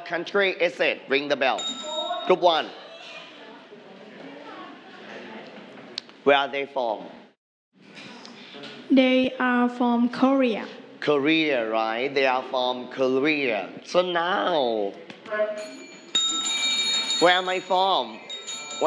What country is it? Ring the bell. Group 1. Where are they from? They are from Korea. Korea, right? They are from Korea. So now, where am I from?